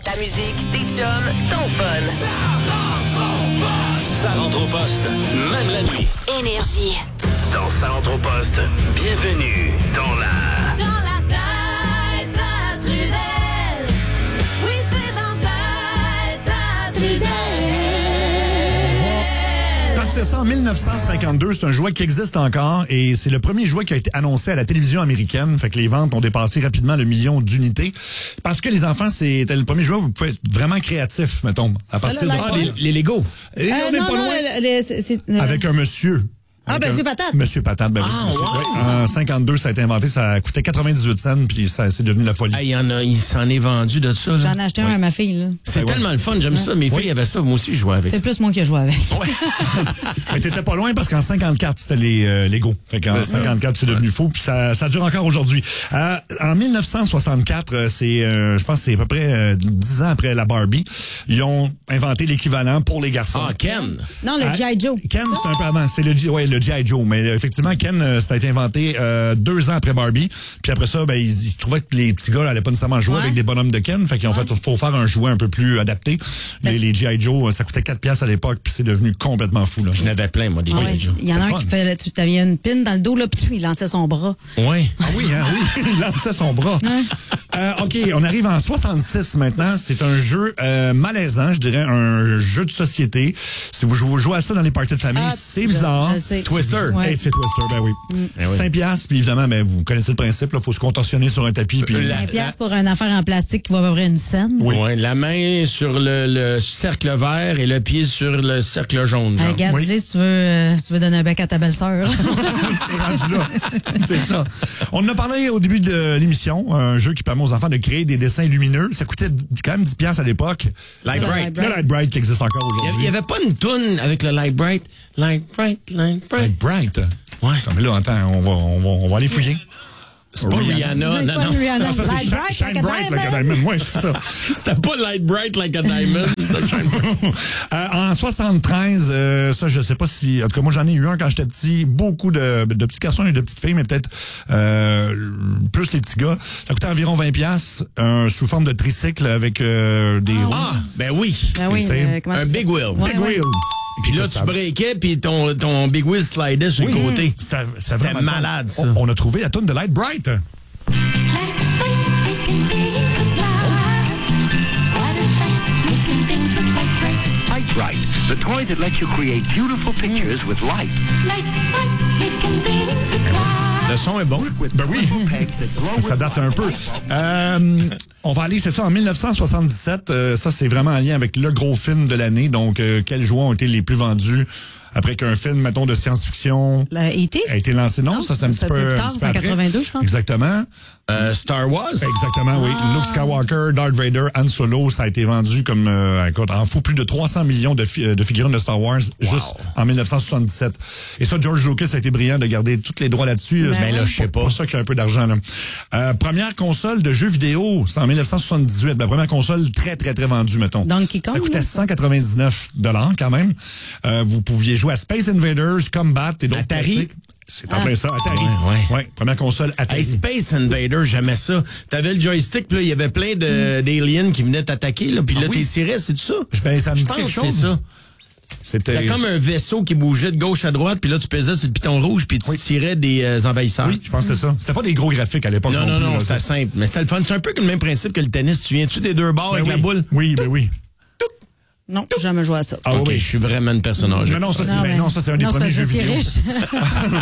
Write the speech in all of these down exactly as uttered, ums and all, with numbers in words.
Ta musique, tes chums, ton fun. Ça rentre au poste, même la nuit. Énergie. Dans Ça rentre au poste, bienvenue dans la... Dans la tête à Trudel. Oui, c'est dans ta tête à Trudel. C'est ça, en dix-neuf cent cinquante-deux, c'est un jouet qui existe encore et c'est le premier jouet qui a été annoncé à la télévision américaine. Fait que les ventes ont dépassé rapidement le million d'unités. Parce que les enfants, c'était le premier jouet où vous pouvez être vraiment créatif, mettons. À partir là, de... ah, les, les Legos. Et Euh, on n'est non, pas non, loin. le- le- c'est- c'est- euh, Avec un monsieur. Ah, Avec Monsieur un- Patate. Monsieur Patate, ben oui. Ah, monsieur- wow. ouais. En cinquante-deux, ça a été inventé, ça coûtait quatre-vingt-dix-huit cents, puis ça c'est devenu la folie. Ah, il y en a, il s'en est vendu de ça. là. J'en ai acheté un à ma fille. Là. C'est Ouais, ouais. tellement le fun, j'aime ça. Mes filles avaient ça, moi aussi je jouais avec C'est ça. plus moi qui ai joué avec. Mais t'étais pas loin parce qu'en cinquante-quatre, c'était les euh, Lego. Fait qu'en cinquante-quatre, c'est devenu fou, puis ça, ça dure encore aujourd'hui. Euh, en dix-neuf cent soixante-quatre, euh, c'est, euh, je pense, que c'est à peu près euh, dix ans après la Barbie, ils ont inventé l'équivalent pour les garçons. Ah, Ken! Non, le Ah, G I. Joe. Ken, c'est un peu avant. C'est le, G- ouais, le G I. Joe. Mais euh, effectivement, Ken, euh, ça a été inventé euh, deux ans après Barbie. Puis après ça, ben, ils, ils trouvaient que les petits gars n'allaient pas nécessairement jouer Ouais. avec des bonhommes de Ken. Fait qu'ils ont fait, faut faire un jouet un peu plus adapté. Les, les G I. Joe, ça coûtait quatre piastres à l'époque, puis c'est devenu complètement fou, là. Je n'avais plein, moi, des Ah G ouais. I. Joe. Il y en a C'est un fun. qui fait, tu avais une pine dans le dos, là, puis il lançait son bras. Ouais. Ah oui, hein, oui, il lançait son bras. Euh, OK, on arrive en soixante-six maintenant. C'est un jeu euh, malaisant, je dirais, un jeu de société. Si vous jouez, vous jouez à ça dans les parties de famille, Ah, c'est je- bizarre. je sais. Twister. Ouais. Hey, c'est Twister, ben oui. Eh oui. cinq piastres, puis évidemment, ben, vous connaissez le principe, il faut se contorsionner sur un tapis. Puis... La- Un piastre pour une affaire en plastique qui va à peu près une scène. Oui. Ouais, la main sur le, le cercle vert et le pied sur le cercle jaune. genre. Hey, regarde, Oui. tu sais, si tu veux, euh, si tu veux donner un bec à ta belle-sœur. rendu là. C'est ça. On en a parlé au début de l'émission, un jeu qui permet aux enfants de créer des dessins lumineux. Ça coûtait quand même dix piastres à l'époque. Light Le Bright. Light Le Light Bright qui existe encore Il y aujourd'hui. avait- il y avait pas une toune avec le Light Bright. Light Bright, Light Bright. Light Bright. Ouais. Attends, mais là, attends, on va, on va, on va aller fouiller. C'est pas Rihanna. C'est Non, pas non. Rihanna. Non, ça, c'est Light Shine, Bright Shine like a Bright like a diamond. diamond. Oui, c'est ça. C'était pas Light Bright like a diamond. C'était Shine Bright. Euh, en soixante-treize, euh, ça, je sais pas si... En tout cas, moi, j'en ai eu un quand j'étais petit. Beaucoup de, de petits garçons et de petites filles, mais peut-être euh, plus les petits gars. Ça coûtait environ vingt piastres, un, sous forme de tricycle avec euh, des roues. Ah, ben oui. Ben oui, C'est euh, comment un ça big wheel. Ouais, Big ouais. wheel. Puis là, tu breakais, puis ton, ton big wheel slidait sur Oui. le côté. C'était C'était vraiment le fun. malade, ça. On, on a trouvé la toune de Light Bright. Light Bright, the toy that lets you create beautiful pictures with light. Le son est bon. With Ben oui. purple pegs that glow with Ça date light. un peu. Euh, on va aller, c'est ça, en dix-neuf cent soixante-dix-sept. Euh, ça, c'est vraiment en lien avec le gros film de l'année. Donc, euh, quels jouets ont été les plus vendus après qu'un film, mettons, de science-fiction Le E T? a été lancé? Non, Non, ça, c'est un c'est petit peu... plus un tard, petit peu c'est en après. quatre-vingt-deux, je pense. Exactement. Euh, Star Wars. Exactement, oui. Luke Skywalker, Darth Vader, Han Solo, ça a été vendu comme, euh, écoute, en fou plus de trois cents millions de, fi- de figurines de Star Wars juste en dix-neuf cent soixante-dix-sept. Et ça, George Lucas a été brillant de garder tous les droits là-dessus. Ben C'est là, je sais pas. pour ça qu'il y a un peu d'argent, là. Euh, première console de jeux vidéo, c'est en dix-neuf cent soixante-dix-huit. La première console très, très, très vendue, mettons. Donkey Kong, Ça coûtait là? cent quatre-vingt-dix-neuf dollars quand même. Euh, vous pouviez jouer à Space Invaders, Combat et d'autres Atari. classiques. C'est en plein ça, Atari. Ouais, ouais. Ouais, première console Atari. Hey, Space Invader, j'aimais ça. T'avais le joystick, puis là, il y avait plein de, d'aliens qui venaient t'attaquer, là, puis là, oui? t'es tiré, c'est ça? Ben, ça me Je dit pense quelque que chose. c'est ça. C'était... T'as comme un vaisseau qui bougeait de gauche à droite, puis là, tu pesais sur le piton rouge, puis tu tirais des euh, envahisseurs. Oui, je pense que c'est ça. C'était pas des gros graphiques à l'époque. Non, non, plus, non, là. c'était simple. Mais c'était le fun. C'est un peu comme le même principe que le tennis. Tu viens-tu des deux bords Ben avec oui. la boule? Oui, ben oui. Non, j'ai jamais joué à ça. Ah ok, oui. je suis vraiment une personne âgée. Mais non, ça, c'est, Non, ben mais- non, ça, c'est un des non, c'est premiers parce jeux que vidéo. c'est riche.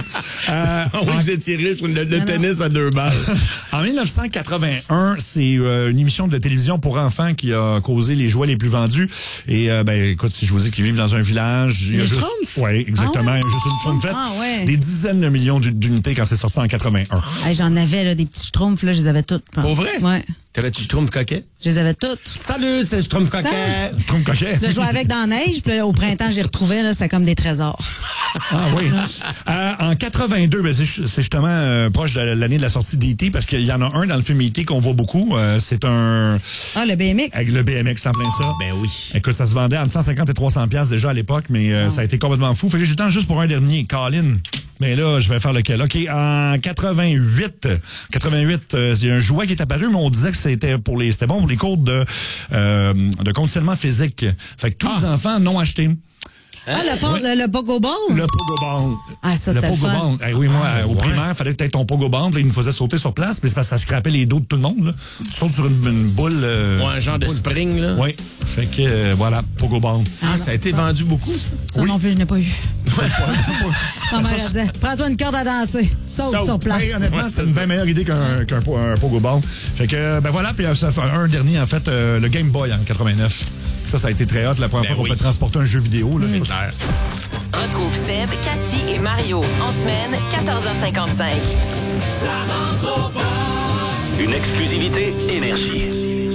Euh, Ah oui, vous étiez riche, le, le Non, tennis à deux balles. En dix-neuf cent quatre-vingt-un, c'est euh, une émission de télévision pour enfants qui a causé les jouets les plus vendus. Et euh, ben écoute, si je vous dis qu'ils vivent dans un village, il y a Les juste, Schtroumpfs? ouais, exactement, Ah ouais? il y a juste une Schtroumpfette. Ah ouais. Des dizaines de millions d'unités quand c'est sorti en quatre-vingt-un. Hey, j'en avais là, des petits schtroumpfs, là, je les avais toutes. je pense. Pour vrai? Ouais. T'avais-tu Schtroumpf coquet? Je les avais toutes. Salut, c'est Schtroumpf coquet. Schtroumpf coquet. Là, je jouais avec dans la neige, puis là, au printemps, j'y retrouvais, là, c'était comme des trésors. Ah oui. Euh, en quatre-vingt-deux, ben, c'est c'est justement euh, proche de l'année de la sortie d'E T parce qu'il y en a un dans le film E T qu'on voit beaucoup. Euh, c'est un Ah, le B M X. avec le B M X en plein ça. Ben oui. Écoute, ça se vendait entre cent cinquante et trois cents piastres déjà à l'époque, mais euh, ça a été complètement fou. Fait que j'ai le temps juste pour un dernier. Colin. Mais là, je vais faire lequel? OK, en quatre-vingt-huit, quatre-vingt-huit, euh, il y a un jouet qui est apparu, mais on disait que c'était pour les, c'était bon pour les cours de, euh, de conditionnement physique. Fait que tous Ah. les enfants l'ont acheté. Ah, le, po- le, le Pogo Ball? Le pogo ball. Ah, ça, le c'était le pogo fun. ball. Eh oui, moi, Ah, au ouais. primaire, il fallait que tu aies ton pogo ball. Puis là, il nous faisait sauter sur place, mais c'est parce que ça scrapait les dos de tout le monde. Là. Tu sautes sur une, une boule. Euh, Ouais, un genre de boule. spring, là. Oui. Fait que, euh, voilà, pogo ball. Ah, ça a été vendu beaucoup, ça. Ça Oui. non plus, je n'ai pas eu. Ma mère elle disait, prends-toi une corde à danser. Saute Saute. sur place. Hey, honnêtement, Ouais, c'est c'est une ça. bien meilleure idée qu'un qu'un po- un pogo ball. Fait que, ben voilà, puis euh, ça fait un dernier, en fait, euh, le Game Boy en quatre-vingt-neuf. Ça, ça a été très hot la première Ben fois oui. qu'on peut transporter un jeu vidéo. Là. C'est clair. Retrouve Seb, Cathy et Mario en semaine, quatorze heures cinquante-cinq. Une exclusivité Énergie.